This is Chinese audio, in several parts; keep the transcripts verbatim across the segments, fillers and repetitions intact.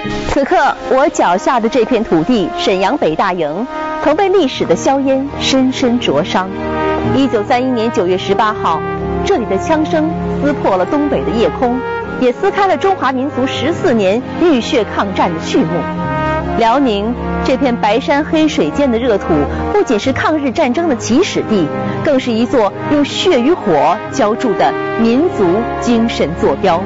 此刻，我脚下的这片土地——沈阳北大营，曾被历史的硝烟深深灼伤。一九三一年九月十八号，这里的枪声撕破了东北的夜空，也撕开了中华民族十四年浴血抗战的序幕。辽宁这片白山黑水间的热土，不仅是抗日战争的起始地，更是一座用血与火浇筑的民族精神坐标。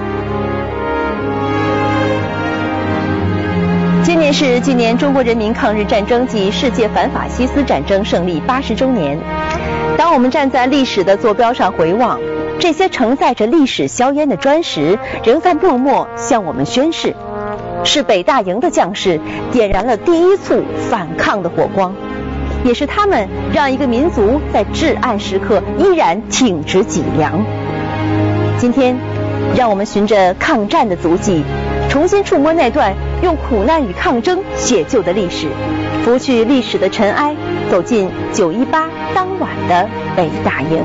今年是纪念中国人民抗日战争及世界反法西斯战争胜利八十周年。当我们站在历史的坐标上回望，这些承载着历史硝烟的砖石，仍在默默向我们宣誓：是北大营的将士点燃了第一簇反抗的火光，也是他们让一个民族在至暗时刻依然挺直脊梁。今天，让我们循着抗战的足迹，重新触摸那段用苦难与抗争写就的历史，拂去历史的尘埃，走进九一八当晚的北大营。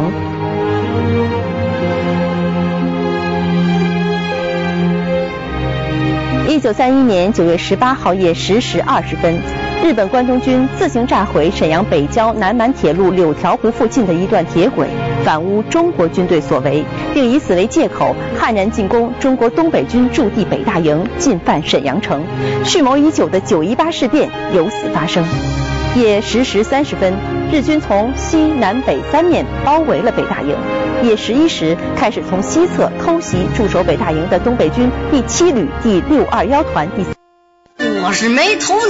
一九三一年九月十八号夜十时二十分，日本关东军自行炸毁沈阳北郊南满铁路柳条湖附近的一段铁轨，反诬中国军队所为，并以此为借口，悍然进攻中国东北军驻地北大营，进犯沈阳城。蓄谋已久的九一八事变由此发生。夜十时三十分，日军从西南北三面包围了北大营。夜十一时，开始从西侧偷袭驻守北大营的东北军第七旅第六二一团第。 我是没头脑。